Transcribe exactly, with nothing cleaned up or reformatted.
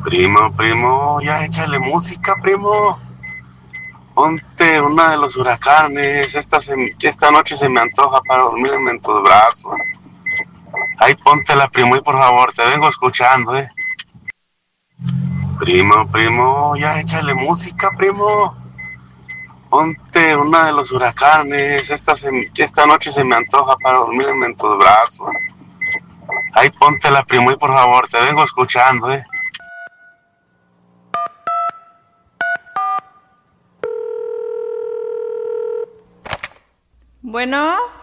Primo, primo, ya échale música, primo. Ponte una de los huracanes. Esta, se- esta noche se me antoja para dormirme en tus brazos. Ahí póntela, primo, y por favor, te vengo escuchando, eh. Primo, primo, ya échale música, primo. Ponte una de los huracanes. Esta, se- esta noche se me antoja para dormirme en tus brazos. Ahí póntela, primo, y por favor, te vengo escuchando, eh. Bueno.